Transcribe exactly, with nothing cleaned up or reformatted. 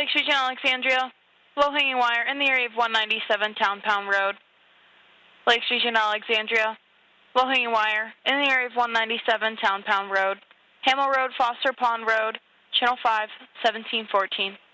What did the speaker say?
Lake Street Channel, Alexandria. Low hanging wire in the area of one ninety-seven Town Pound Road. Lake Street Channel, Alexandria. Low hanging wire in the area of one ninety-seven Town Pound Road. Hamel Road, Foster Pond Road, Channel five, seventeen fourteen.